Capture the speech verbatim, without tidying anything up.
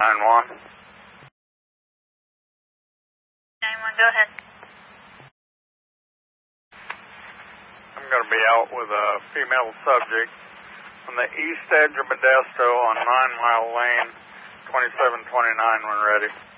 nine one. nine one, go ahead. I'm going to be out with a female subject on the east edge of Modesto on nine Mile Lane, twenty-seven twenty-nine when ready.